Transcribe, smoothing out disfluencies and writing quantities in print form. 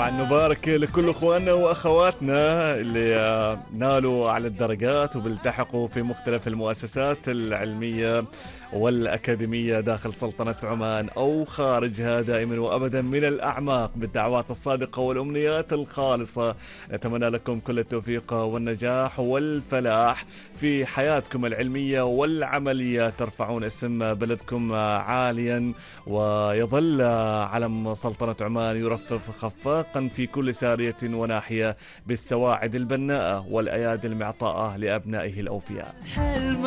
طبعا نبارك لكل اخواننا واخواتنا اللي نالوا اعلى الدرجات وبيلتحقوا في مختلف المؤسسات العلميه والاكاديميه داخل سلطنه عمان او خارجها، دائما وابدا من الاعماق بالدعوات الصادقه والامنيات الخالصه. نتمنى لكم كل التوفيق والنجاح والفلاح في حياتكم العلميه والعمليه، ترفعون اسم بلدكم عاليا، ويظل علم سلطنة عمان يرفرف خفاقا في كل سارية وناحية بالسواعد البناءة والأيادي المعطاءة لأبنائه الأوفياء.